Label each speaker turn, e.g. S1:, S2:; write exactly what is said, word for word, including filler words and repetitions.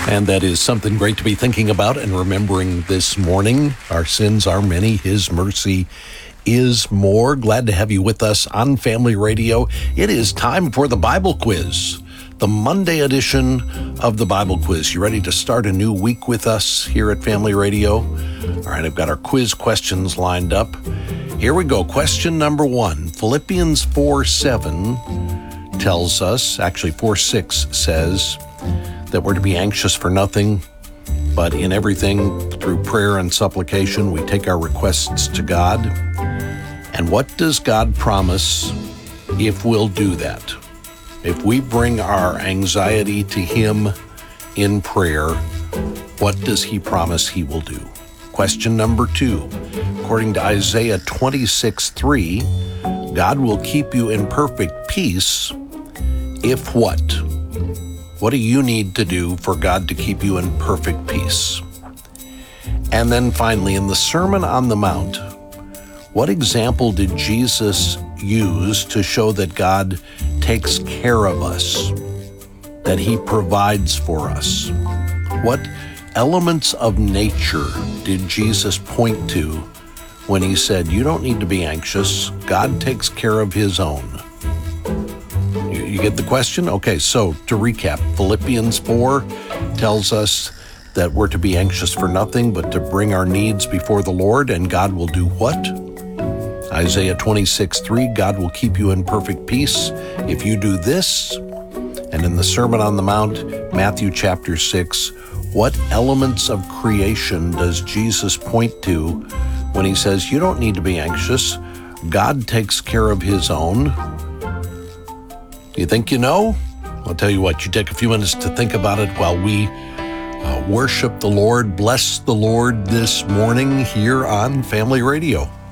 S1: And that is something great to be thinking about and remembering this morning. Our sins are many, His mercy is more. Glad to have you with us on Family Radio. It is time for the Bible Quiz, the Monday edition of the Bible Quiz. You ready to start a new week with us here at Family Radio? All right, I've got our quiz questions lined up. Here we go. Question number one. Philippians four seven tells us, actually four six says, that we're to be anxious for nothing, but in everything, through prayer and supplication, we take our requests to God. And what does God promise if we'll do that? If we bring our anxiety to Him in prayer, what does He promise He will do? Question number two. According to Isaiah twenty-six three, God will keep you in perfect peace if what? What do you need to do for God to keep you in perfect peace? And then finally, in the Sermon on the Mount, what example did Jesus use to show that God takes care of us, that He provides for us? What elements of nature did Jesus point to when He said, you don't need to be anxious, God takes care of His own? You get the question? Okay, so to recap, Philippians four tells us that we're to be anxious for nothing, but to bring our needs before the Lord, and God will do what? Isaiah twenty-six three, God will keep you in perfect peace if you do this. And in the Sermon on the Mount, Matthew chapter six, what elements of creation does Jesus point to when He says, you don't need to be anxious, God takes care of His own? You think you know? I'll tell you what, you take a few minutes to think about it while we uh, worship the Lord, bless the Lord this morning here on Family Radio.